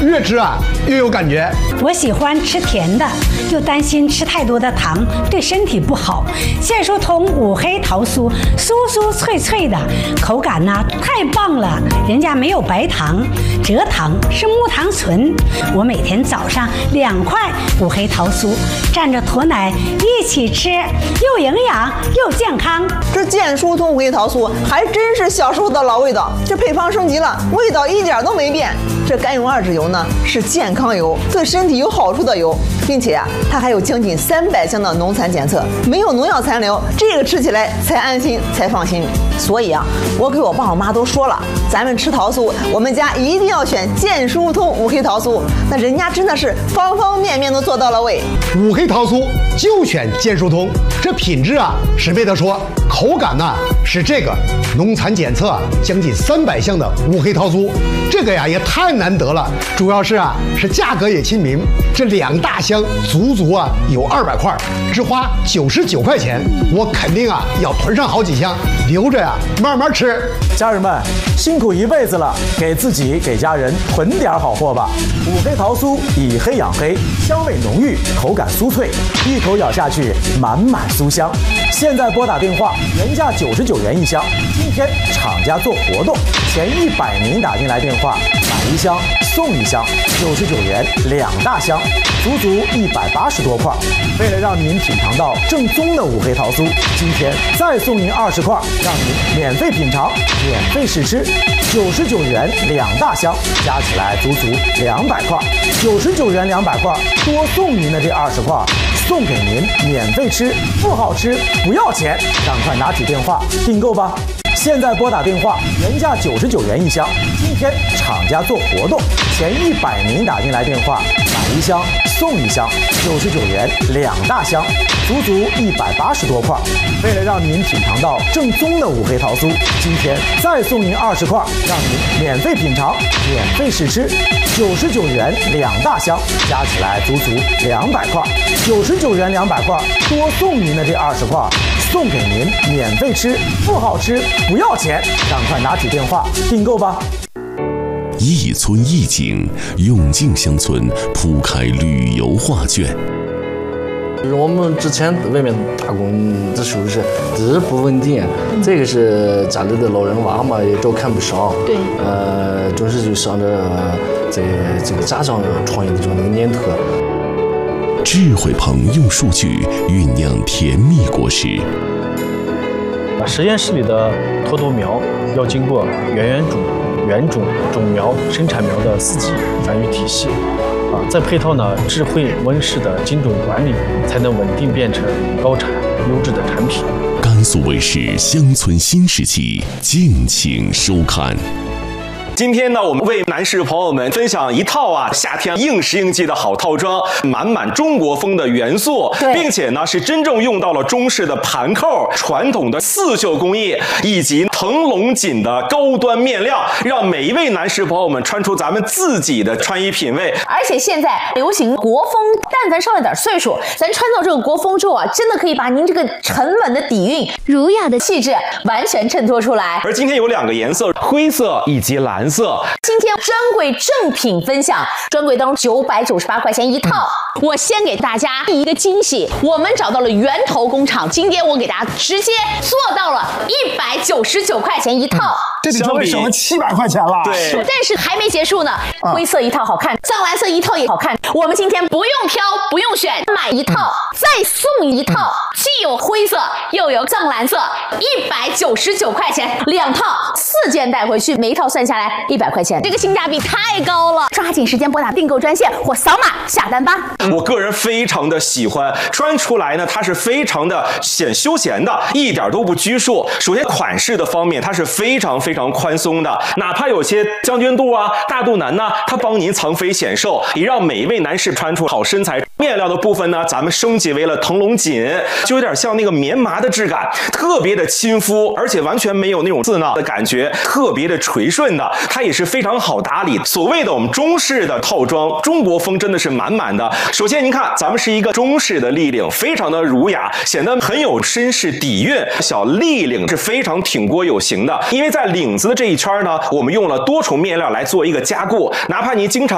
越吃啊越有感觉。 我喜欢吃甜的，又担心吃太多的糖对身体不好。健舒通五黑桃酥，酥酥脆脆的，口感呢太棒了。人家没有白糖，蔗糖是木糖醇。我每天早上2块五黑桃酥，蘸着驼奶一起吃，又营养又健康。 这健舒通五黑桃酥还真是小时候的老味道，这配方升级了，味道一点都没变。这甘油二酯油呢是健康油，对身体有好处的油，并且它还有将近300项的农残检测，没有农药残留，这个吃起来才安心才放心。所以啊，我给我爸我妈都说了，咱们吃桃酥，我们家一定要选健舒通五黑桃酥。那人家真的是方方面面都做到了位。 五黑桃酥就选健舒通，这品质啊是没得说，口感呢是这个农残检测将近300项的五黑桃酥，这个呀也太难得了。主要是是价格也亲民，这2大箱足有200块，只花99块钱，我肯定要囤上好几箱，留着慢慢吃。 家人们辛苦一辈子了，给自己给家人囤点好货吧。五黑桃酥以黑养黑，香味浓郁，口感酥脆，一口咬下去满满酥香。现在拨打电话，原价99元一箱，今天厂家做活动，前100名打进来电话，买1箱送1箱，99元2大箱，足足180多块。为了让您品尝到正宗的五黑桃酥，今天再送您20块，让您免费品尝，免费试吃，99元2大箱，加起来足足200块，99元200块，多送您的这20块，送给您免费吃，不好吃不要钱，赶快拿起电话订购吧。现在拨打电话，原价99元一箱，今天厂家做活动，前100名打进来电话，买1箱送1箱，99元2大箱，足足180多块。为了让您品尝到正宗的五黑桃酥，今天再送您20块，让您免费品尝，免费试吃，99元2大箱，加起来足足200块，99元200块，多送您的这20块，送给您免费吃，不好吃不要钱，赶快拿起电话订购吧。 一村一景，永靖乡村铺开旅游画卷。 我们之前外面打工的时候是不稳定，这个是家里的老人娃嘛也都看不上， 对， 总是就想着在这个家乡创业的这种念头。 智慧棚用数据酝酿甜蜜果实。 实验室里的脱头苗要经过原种、种苗、生产苗的4级繁育体系，再配套呢智慧温室的精准管理，才能稳定变成高产优质的产品。 甘肃卫视乡村新时期，敬请收看。 今天呢，我们为男士朋友们分享一套夏天应时应季的好套装，满满中国风的元素，并且呢是真正用到了中式的盘扣、传统的刺绣工艺以及腾龙锦的高端面料，让每一位男士朋友们穿出咱们自己的穿衣品味。 而且现在流行国风，但凡上了点岁数，咱穿到这个国风之后真的可以把您这个沉稳的底蕴、儒雅的气质完全衬托出来。 而今天有2个颜色，灰色以及蓝色。 今天专柜正品分享，专柜当中998块钱一套。我先给大家一个惊喜，我们找到了源头工厂，今天我给大家直接做到了199块钱一套。 这里就省了700块钱了。 对， 但是还没结束呢。灰色一套好看，藏蓝色一套也好看。我们今天不用挑，不用选，买一套再送一套，既有灰色又有藏蓝色，199块钱2套，4件带回去，每一套算下来100块钱，这个性价比太高了。抓紧时间拨打订购专线或扫码下单吧。 我个人非常的喜欢，穿出来呢，它是非常的显休闲的，一点都不拘束。首先款式的方面，它是非常宽松的，哪怕有些将军肚大肚腩呢，它帮您藏肥显瘦，也让每一位男士穿出好身材。面料的部分呢，咱们升级为了腾龙锦，就有点像那个棉麻的质感，特别的亲肤，而且完全没有那种刺挠的感觉，特别的垂顺的，它也是非常好打理。所谓的我们中式的套装，中国风真的是满满的。首先您看，咱们是一个中式的立领，非常的儒雅，显得很有绅士底蕴。小立领是非常挺锅有型的，因为在领子的这一圈呢，我们用了多重面料来做一个加固，哪怕您经常